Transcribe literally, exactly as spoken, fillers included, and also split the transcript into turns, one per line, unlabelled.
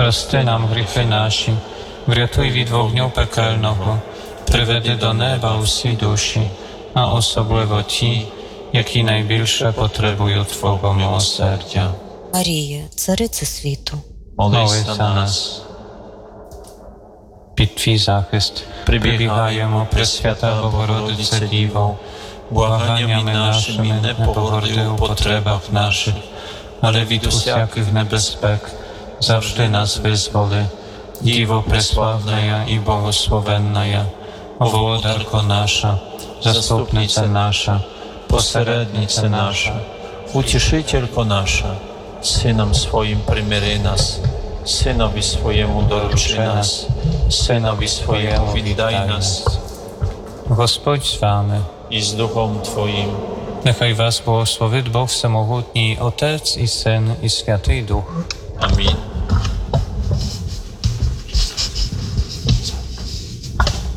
Прости нам гріхи наші, врятуй від вогню пекельного, приведи до неба усі душі, а особливо ті, які найбільше потребують Твого милосердя.
Марія, царице світу,
Молись за нас. Під Твій захист прибігаємо, Пресвята Богородице Діво, благаннями нашими не погорди у потребах наших, але від усяких небезпек завжди нас визволи. Діво преславная і благословенная, Володарко наша, заступниця наша, посередниця наша,
Утішителько наша, Сином Своїм примири нас, Синові Своєму доручи нас, Синові Своєму віддай нас.
Господь з вами.
І з Духом Твоїм.
Нехай вас благословить Бог Всемогутній, Отець і Син і Святий Дух.
Амінь.